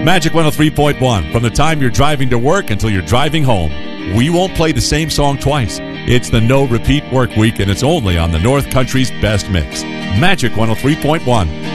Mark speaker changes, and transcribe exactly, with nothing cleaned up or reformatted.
Speaker 1: Magic one oh three point one. From the time you're driving to work until you're driving home, we won't play the same song twice. It's the No Repeat Work Week, and it's only on the North Country's best mix. Magic one oh three point one.